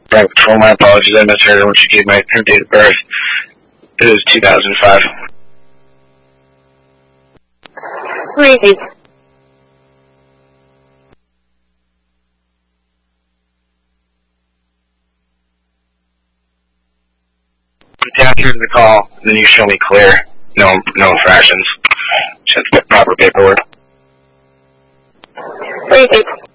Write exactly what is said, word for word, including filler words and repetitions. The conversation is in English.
Frank Patrol, my apologies. I misheard when she gave my her date of birth. It was two thousand five. Crazy. The answer to the call, and then you show me clear. No, no infractions. Just proper paperwork. Crazy.